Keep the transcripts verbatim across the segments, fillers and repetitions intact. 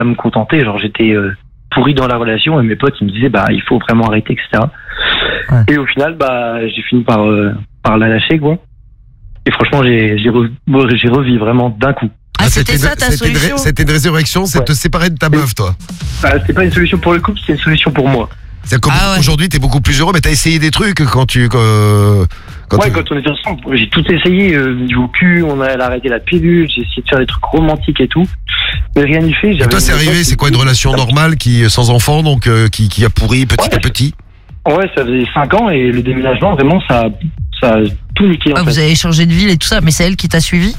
ça me contentait. Genre, j'étais euh, pourri dans la relation et mes potes, ils me disaient, bah, il faut vraiment arrêter, et cetera. Ouais. Et au final, bah, j'ai fini par, euh, par la lâcher, quoi. Et franchement, j'ai, j'ai, re, j'ai revu vraiment d'un coup. Ah, c'était, c'était ça ta c'était solution? C'était une résurrection, c'est ouais. te séparer de ta meuf, toi. Bah, c'était pas une solution pour le couple, c'était une solution pour moi. C'est comme ah ouais. Aujourd'hui, t'es beaucoup plus heureux, mais t'as essayé des trucs quand tu. Quand, quand ouais, tu... quand on était ensemble, j'ai tout essayé. Euh, niveau cul, on a arrêté la pilule, j'ai essayé de faire des trucs romantiques et tout. Mais rien n'y fait. Et toi, c'est arrivé, c'est quoi une relation normale qui, sans enfant, donc euh, qui, qui a pourri petit ouais. à petit? Ouais, ça faisait cinq ans et le déménagement, vraiment, ça, ça a tout niqué. Ah, en vous fait. avez changé de ville et tout ça, mais c'est elle qui t'a suivi?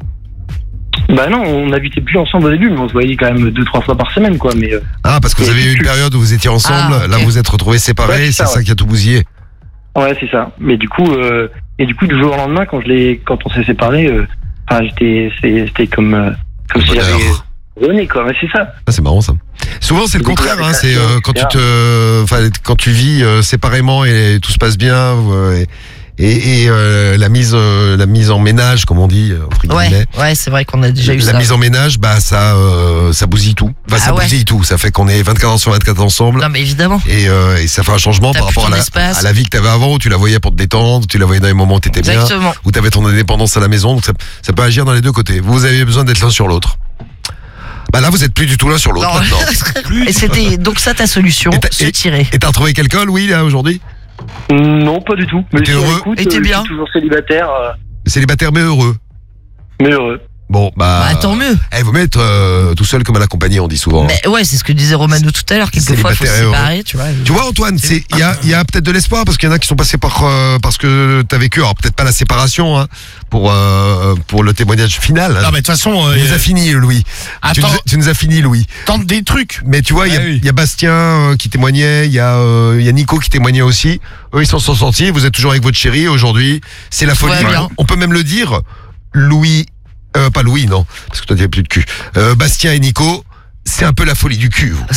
Bah non, on n'habitait plus ensemble au début, mais on se voyait quand même deux, trois fois par semaine, quoi. Mais, euh, ah, parce que vous avez eu une période où vous étiez ensemble, ah, okay. Là vous vous êtes retrouvés séparés, ouais, c'est, ça, c'est ouais. ça qui a tout bousillé. Ouais, c'est ça. Mais du coup, euh, et du coup, du jour au lendemain, quand je l'ai, quand on s'est séparés, euh, enfin, j'étais, c'était comme, euh, comme si j'avais rené, quoi. Mais c'est ça. Ah, c'est marrant ça. Souvent c'est le contraire, hein, c'est euh, quand tu te, enfin, quand tu vis euh, séparément et tout se passe bien. Euh, et... Et, et euh, la mise, euh, la mise en ménage, comme on dit, entre guillemets. Ouais, ouais, c'est vrai qu'on a déjà eu la ça. La mise en ménage, bah ça, euh, ça bousille tout. Enfin, ah ça ouais. bousille tout. Ça fait qu'on est vingt-quatre heures sur vingt-quatre ensemble. Non, mais évidemment. Et, euh, et ça fait un changement T'as par rapport à la, à la vie que t'avais avant, où tu la voyais pour te détendre, tu la voyais dans les moments où t'étais bien, où t'avais ton indépendance à la maison. Donc ça, ça peut agir dans les deux côtés. Vous avez besoin d'être l'un sur l'autre. Bah là, vous êtes plus du tout l'un sur l'autre. Non. Maintenant. Et c'était donc ça ta solution, se tirer. Et t'as retrouvé quelqu'un, Louis, là aujourd'hui? Non, pas du tout. Mais t'es heureux? Écoute, et t'es euh, bien? Je suis toujours célibataire. Euh... Célibataire mais heureux. Mais heureux. Bon, bah. Bah, tant mieux. Eh, vous mettre euh, tout seul comme à l'accompagné, on dit souvent. Mais ouais, c'est ce que disait Romano tout à l'heure. Quelquefois, il faut se séparer, tu vois. Tu vois, Antoine, c'est, il y a, il y a peut-être de l'espoir parce qu'il y en a qui sont passés par, euh, parce que t'as vécu, alors peut-être pas la séparation, hein, pour, euh, pour le témoignage final. Non, mais de toute façon, euh, tu nous as fini, Louis. Tu nous, tu nous as fini, Louis. Tente des trucs. Mais tu vois, il y a, oui. y a Bastien euh, qui témoignait, il y a, euh, il y a Nico qui témoignait aussi. Eux, ils s'en sont sortis. Vous êtes toujours avec votre chérie aujourd'hui. C'est la folie. Ouais, on peut même le dire, Louis. Euh, pas Louis, non, parce que toi, tu n'as plus de cul. Euh, Bastien et Nico, c'est un peu la folie du cul, vous.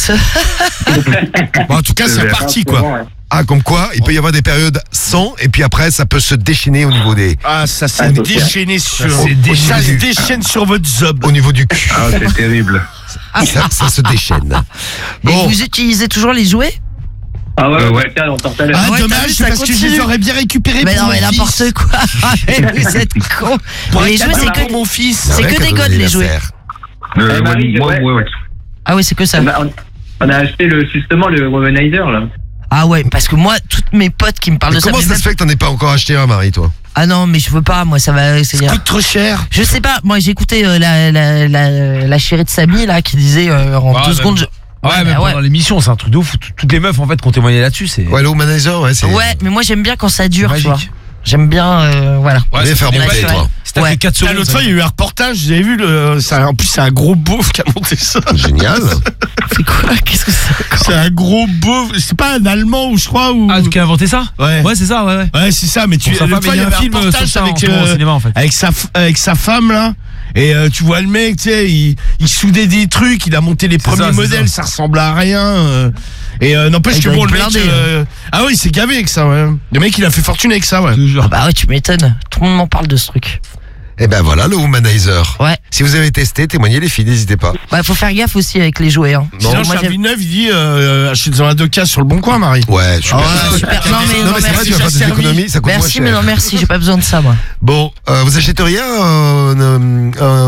Bon, en tout cas, c'est parti, quoi. Ah, comme quoi, il peut y avoir des périodes sans, et puis après, ça peut se déchaîner au niveau des... Ah, ça s'est ah, déchaîné sur... Ça, au, ça se déchaîne sur votre zob. Au niveau du cul. Ah, c'est terrible. Ça, ça se déchaîne. Bon. Et vous utilisez toujours les jouets? Ah ouais, ouais, ouais. On t'entend ah, ouais, dommage, c'est parce continue. Que je les aurais bien récupérés mais pour non, mon mais fils. n'importe quoi. Vous êtes con. Les jouets, c'est que mon fils. C'est que des codes, les jouets. Euh, Marie, moi, ouais. Ouais, ouais. Ah oui, c'est que ça. On a, on a acheté le, justement le Womanizer, là. Ah ouais, parce que moi, toutes mes potes qui me parlent mais de comment ça... Comment ça se fait que t'en aies pas encore acheté un, Marie, toi? Ah non, mais je veux pas, moi, ça va... Ça coûte trop cher. Je sais pas, moi, j'ai écouté euh, la, la, la, la chérie de Samy, là, qui disait euh, en ah, deux secondes... Je... Ouais, ouais, mais bah pendant ouais. l'émission, c'est un truc de ouf. Toutes les meufs, en fait, qui ont témoigné là-dessus, c'est... Ouais, le Womanizer, ouais, c'est... Ouais, mais moi, j'aime bien quand ça dure, tu vois. J'aime bien, euh, voilà. Ouais, c'est faire monter, toi. Ouais. quatre secondes, l'autre fois, il y a eu un reportage, vous avez vu, le, ça, en plus, c'est un gros beauf qui a monté ça. Génial. C'est quoi? Qu'est-ce que c'est? C'est un gros beauf, c'est pas un Allemand, ou je crois, ou... Ah, qui a inventé ça? Ouais. Ouais, c'est ça, ouais, ouais. Ouais, c'est ça, mais tu... L'autre fois, il y a un film sur ça avec, euh, au cinéma, en fait. Avec sa, avec sa femme, là. Et euh, tu vois le mec, tu sais, il, il soudait des trucs, il a monté les premiers ça, modèles, ça. ça ressemble à rien. Euh, et euh, n'empêche que bon, le mec... Euh, ah oui, il s'est gavé avec ça, ouais. Le mec, il a fait fortune avec ça, ouais. Ah bah ouais, tu m'étonnes. Tout le monde m'en parle de ce truc. Et ben voilà le Womanizer. Ouais. Si vous avez testé, témoignez les filles, n'hésitez pas. Bah faut faire gaffe aussi avec les jouets. Hein. Sinon, moi, Charles Villeneuve, il dit euh, achetez-en un deux cas sur le bon coin, Marie. Ouais, super. Oh, ouais, super. Non mais, non, non, mais c'est vrai, tu vas faire des économies, ça coûte merci, moins cher. Mais non merci, j'ai pas besoin de ça moi. Bon, euh, vous achèteriez un, un,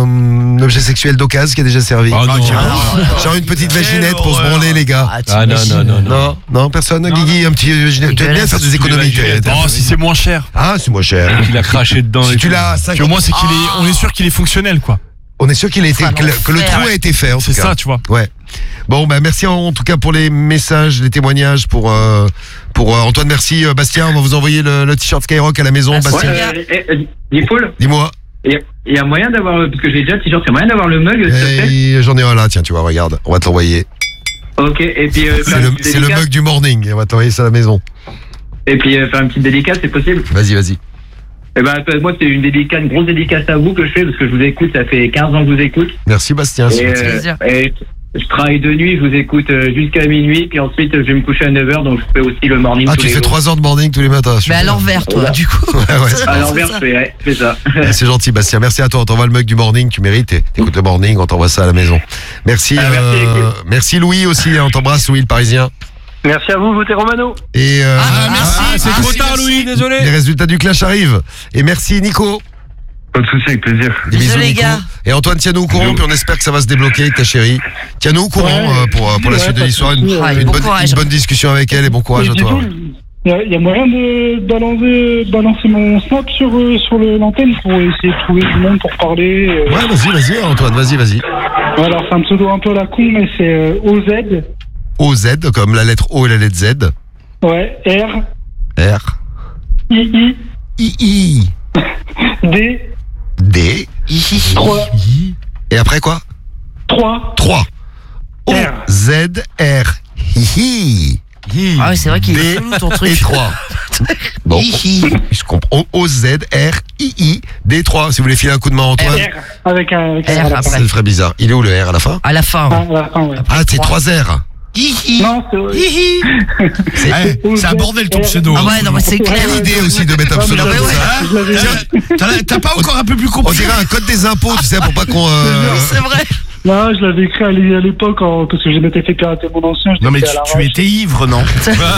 un objet sexuel d'occasion qui a déjà servi? Oh, non. Genre une petite vaginette pour se branler, les gars. Ah, ah non, non, non, non. Non, personne. Guigui, un petit vaginette. Tu aimes bien faire des économies? Oh, si c'est moins cher. Ah, c'est moins cher. Il a craché dedans. Si tu l'as, au moins c'est qu'il est, on est sûr qu'il est fonctionnel, quoi. On est sûr qu'il a été, que, le, que le trou a été fait, en tout cas. C'est ça, tu vois. Ouais. Bon, bah, merci en, en tout cas pour les messages, les témoignages, pour, euh, pour euh, Antoine, merci. Euh, Bastien, on va vous envoyer le, le t-shirt Skyrock à la maison. Merci. Bastien. Ouais, euh, euh, Dis-Paul. Dis-moi. Il y, y a moyen d'avoir, parce que j'ai déjà le t-shirt, il y a moyen d'avoir le mug, hey, j'en ai un là, tiens, tu vois, regarde, on va te l'envoyer. Ok, et puis. Euh, c'est le, c'est le mug du morning, on va t'envoyer ça à la maison. Et puis euh, faire une petite dédicace, c'est possible? Vas-y, vas-y. Eh ben, moi, c'est une dédicace, une grosse dédicace à vous que je fais, parce que je vous écoute, ça fait quinze ans que je vous écoute. Merci, Bastien. Et, euh, et, je travaille de nuit, je vous écoute jusqu'à minuit, puis ensuite je vais me coucher à neuf heures, donc je fais aussi le morning. Ah, tous tu les fais jours. trois heures de morning tous les matins. Mais à l'envers, toi, Voilà. du coup. Ouais, ouais, c'est À l'envers, je fais, ouais, c'est ça. Ouais, c'est gentil, Bastien. Merci à toi. On t'envoie le mug du morning, tu mérites. et T'écoutes le morning, on t'envoie ça à la maison. Merci. Ah, merci, euh, merci Louis aussi. hein, On t'embrasse, Louis le Parisien. Merci à vous, votez Romano. Et euh, Ah, merci, Ah, c'est ah, trop merci, tard, merci. Louis, désolé. les résultats du clash arrivent. Et merci Nico. Pas de soucis, avec plaisir. Des bisous, Désolé, Nico. gars. Et Antoine, tiens-nous au courant, Bisous. puis on espère que ça va se débloquer avec ta chérie. Tiens-nous au courant Ouais. euh, pour, euh, pour la Ouais, suite de pas de l'histoire. Une, soucis, ouais. une Bon bonne, courage. une bonne discussion avec elle et bon courage Et à du toi. coup, il y, a- il y a moyen de balancer, balancer mon snap sur, euh, sur le- l'antenne pour essayer de trouver du monde pour parler. euh. Ouais, vas-y, vas-y, Antoine, vas-y, vas-y. Alors, c'est un pseudo un peu à la con, mais c'est euh, O Z, O Z, comme la lettre O et la lettre Z. ouais, R, R. I, I, I. I, D, D. trois, Et après quoi? trois, trois. O, R. Z, R. Hi, hi. Ah ouais, c'est vrai qu'il est D chelou ton truc. et trois. Bon, Hi, hi. je comprends. O, Z, R, I, I, D trois. Si vous voulez filer un coup de main à Antoine, R, avec un, avec un R R à la après. ça fin. le ferait bizarre. Il est où le R à la fin? À la fin. Ah, ouais. à la fin, ouais. Ah, c'est trois R. Hi, hi. Non, c'est... Hi, hi. Ouais, c'est un bordel ton pseudo. Ah ouais, non, mais c'est clair. Quelle idée aussi de mettre un Ouais, mais pseudo ouais, comme ouais. ça. Je l'avais Tiens, T'as t'as pas encore un peu plus On compris? dirait un code des impôts, tu sais, pour pas qu'on... euh, C'est vrai. Non, je l'avais écrit à l'é- à l'époque en- parce que je m'étais fait pirater mon ancien. je Non, mais l'ai tu, fait à tu l'arrache. étais ivre, non?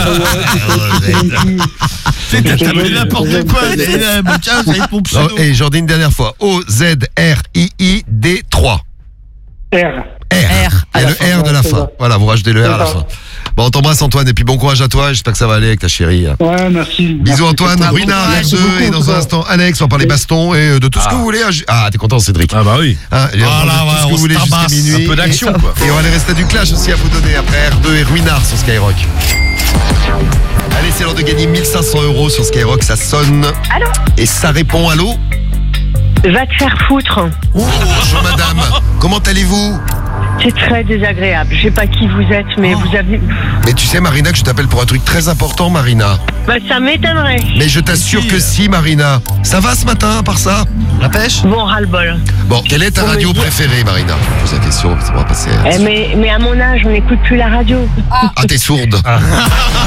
T'as tapé n'importe quoi. Eh, bon, Tiens, ça va être mon Non, pseudo. et j'en dis une dernière fois. O, Z, R, I, I, D trois. R. R. R. Et le fin, R de la c'est fin. ça. Voilà, vous rajoutez le R C'est à la ça. fin. Bon, on t'embrasse Antoine et puis bon courage à toi. J'espère que ça va aller avec ta chérie. Ouais, merci. Bisous Merci. Antoine, Bon Ruinard, courage. R deux et dans un instant Alex, on va parler baston et de tout ce que vous voulez. hein. Ah, t'es content Cédric. Ah bah oui. Hein, et on Ah parle là, de tout ouais, ce que on vous se voulez jusqu'à tabasse. minuit. Un peu d'action, Et- quoi. Et on va les rester du clash aussi à vous donner après R deux et Ruinard sur Skyrock. Allez, c'est l'heure de gagner mille cinq cents euros sur Skyrock. Ça sonne. Allô? Et ça répond allô. Va te faire foutre. Oh, bonjour madame. Comment allez-vous? C'est très désagréable. Je sais pas qui vous êtes, mais vous avez... Mais tu sais Marina que je t'appelle pour un truc très important Marina. Bah, ça m'étonnerait. Mais je t'assure que si Marina. Ça va ce matin à part ça? La pêche? Bon, ras-le-bol. Bon, quelle est ta Bon, radio mais- préférée Marina? Je pose la question, ça va passer. Eh, mais, mais à mon âge, on n'écoute plus la radio. Ah, t'es sourde.